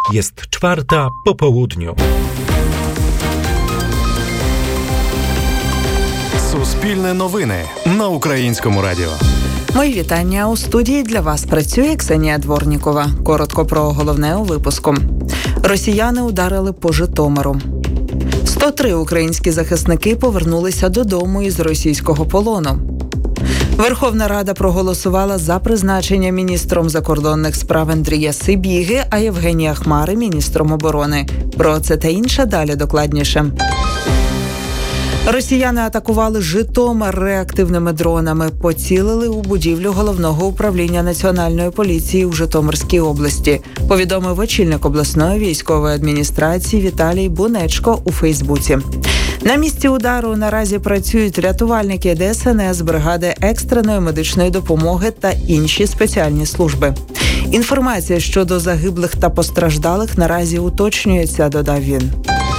Jest 4:00 po południu. Суспільне новини на Українському радіо. Мої вітання. У студії для вас працює Ксенія Дворнікова. Коротко про головне у випуску. Росіяни ударили по Житомиру. 103 українські захисники повернулися додому із російського полону. Верховна Рада проголосувала за призначення міністром закордонних справ Андрія Сибіги, а Євгенія Хмари – міністром оборони. Про це та інше далі докладніше. Росіяни атакували Житомир реактивними дронами, поцілили у будівлю Головного управління Національної поліції у Житомирській області, повідомив очільник обласної військової адміністрації Віталій Бунечко у Фейсбуці. На місці удару наразі працюють рятувальники ДСНС, бригади екстреної медичної допомоги та інші спеціальні служби. Інформація щодо загиблих та постраждалих наразі уточнюється, додав він.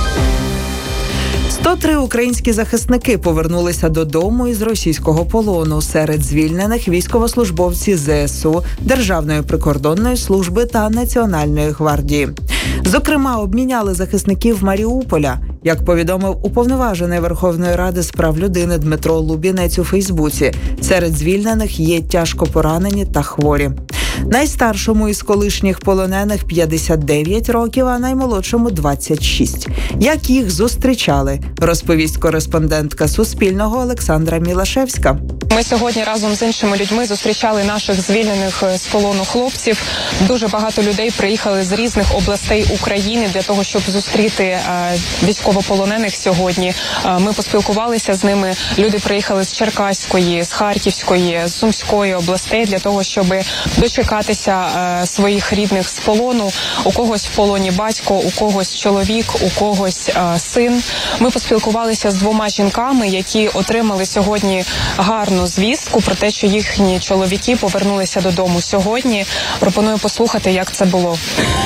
103 українські захисники повернулися додому із російського полону. Серед звільнених військовослужбовці ЗСУ, Державної прикордонної служби та Національної гвардії. Зокрема, обміняли захисників Маріуполя. Як повідомив уповноважений Верховної Ради з прав людини Дмитро Лубінець у Фейсбуці, серед звільнених є тяжко поранені та хворі. Найстаршому із колишніх полонених 59 років, а наймолодшому 26. Як їх зустрічали, розповість кореспондентка Суспільного Олександра Мілашевська. Ми сьогодні разом з іншими людьми зустрічали наших звільнених з полону хлопців. Дуже багато людей приїхали з різних областей України для того, щоб зустріти військовополонених сьогодні. Ми поспілкувалися з ними. Люди приїхали з Черкаської, з Харківської, з Сумської областей для того, щоб дочекатися своїх рідних з полону. У когось в полоні батько, у когось чоловік, у когось син. Ми поспілкувалися з двома жінками, які отримали сьогодні гарну звістку про те, що їхні чоловіки повернулися додому сьогодні. Пропоную послухати, як це було.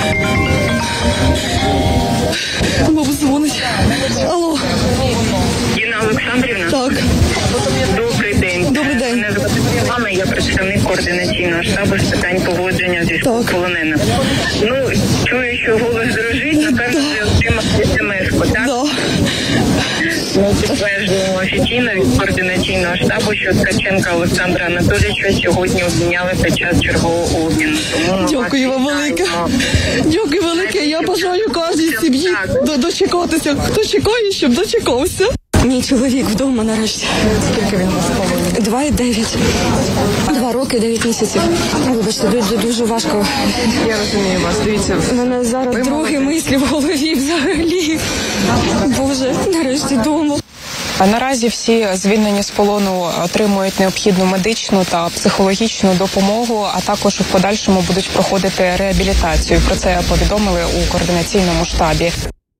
Бабу дзвонить. Алло. Інна Олександрівна? Так. Добрий день. Добрий день. Мене звати Світлана, я представник координаційного штабу з питань поводження з військовополоненими. Ну, чую, що голос дрожить, напевно, ви отримали смс-ку, так? Да. Ми підтверджуємо офіційно від координаційного штабу, що Ткаченка Олександра Анатолійовича сьогодні обміняли під час чергового обміну. Тому Дякую вам велике. Дякую велике. Я бажаю кожній сім'ї дочекатися. Хто чекає, щоб дочекався. Мій чоловік вдома нарешті. Скільки він у вас в полоні? 2,9. 2 роки, 9 місяців. Вибачте, дуже важко. Я розумію вас. Дивіться. У мене зараз другі мислі в голові взагалі. Боже, нарешті вдома. Наразі всі звільнені з полону отримують необхідну медичну та психологічну допомогу, а також в подальшому будуть проходити реабілітацію. Про це повідомили у координаційному штабі.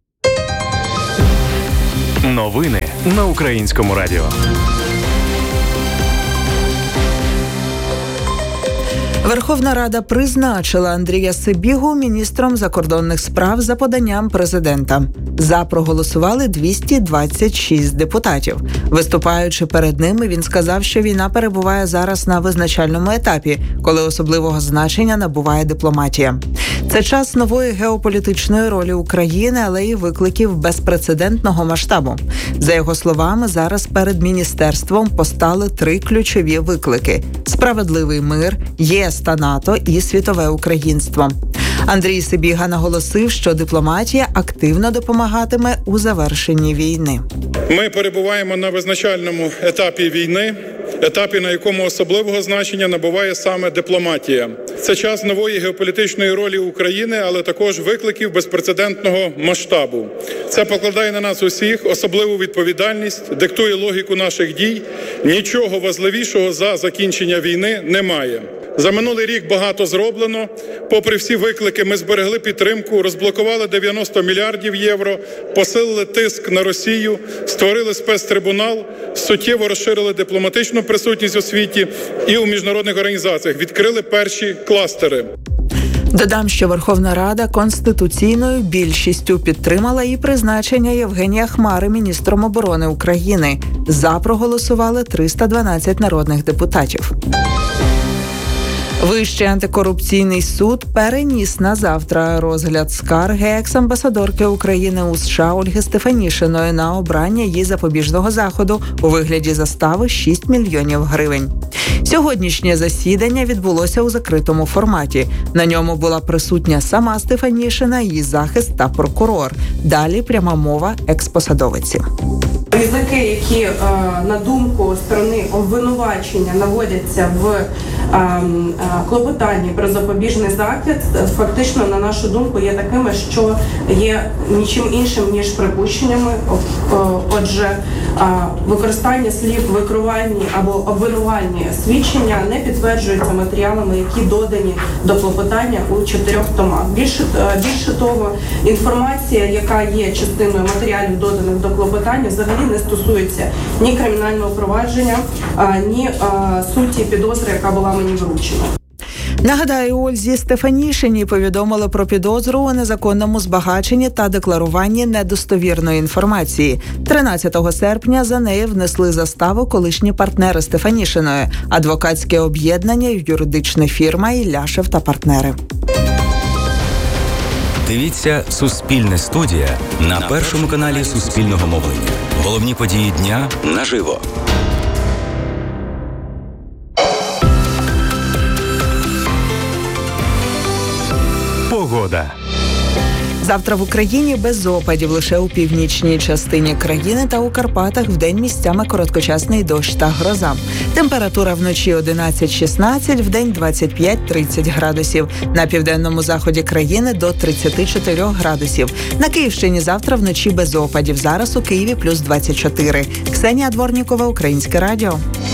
Новини на Українському радіо. Верховна Рада призначила Андрія Сибігу міністром закордонних справ за поданням президента. За проголосували 226 депутатів. Виступаючи перед ними, він сказав, що війна перебуває зараз на визначальному етапі, коли особливого значення набуває дипломатія. Це час нової геополітичної ролі України, але й викликів безпрецедентного масштабу. За його словами, зараз перед міністерством постали 3 ключові виклики – справедливий мир, ЄС та НАТО і світове українство. Андрій Сибіга наголосив, що дипломатія активно допомагатиме у завершенні війни. Ми перебуваємо на визначальному етапі війни, етапі, на якому особливого значення набуває саме дипломатія. Це час нової геополітичної ролі України, але також викликів безпрецедентного масштабу. Це покладає на нас усіх особливу відповідальність, диктує логіку наших дій. Нічого важливішого за закінчення війни немає. За минулий рік багато зроблено. Попри всі виклики, ми зберегли підтримку, розблокували 90 мільярдів євро, посилили тиск на Росію, створили спецтрибунал, суттєво розширили дипломатичну присутність у світі і у міжнародних організаціях, відкрили перші кластери. Додам, що Верховна Рада конституційною більшістю підтримала і призначення Євгенія Хмари міністром оборони України. За проголосували 312 народних депутатів. Вищий антикорупційний суд переніс на завтра розгляд скарги екс-амбасадорки України у США Ольги Стефанішиної на обрання їй запобіжного заходу у вигляді застави 6 мільйонів гривень. Сьогоднішнє засідання відбулося у закритому форматі. На ньому була присутня сама Стефанішина, її захист та прокурор. Далі пряма мова екс-посадовиці. Ризики, які, на думку сторони обвинувачення, наводяться в клопотанні про запобіжний захід, фактично, на нашу думку, є такими, що є нічим іншим, ніж припущеннями. Отже, використання слів викривальні або обвинувальні свідчення не підтверджуються матеріалами, які додані до клопотання у 4 томах. Більше того, інформація, яка є частиною матеріалів, доданих до клопотання, взагалі не стосується ні кримінального провадження, ні суті підозри, яка була мені вручена. Нагадаю, Ользі Стефанішиній повідомили про підозру у незаконному збагаченні та декларуванні недостовірної інформації. 13 серпня за неї внесли заставу колишні партнери Стефанішиної, адвокатське об'єднання і юридична фірма «Ілляшев та партнери». Дивіться «Суспільне студія» на першому каналі Суспільного мовлення. Головні події дня наживо. Погода. Завтра в Україні без опадів, лише у північній частині країни та у Карпатах вдень місцями короткочасний дощ та гроза. Температура вночі 11-16, вдень 25-30 градусів. На південному заході країни до 34 градусів. На Київщині завтра вночі без опадів. Зараз у Києві плюс 24. Ксенія Дворнікова, Українське радіо.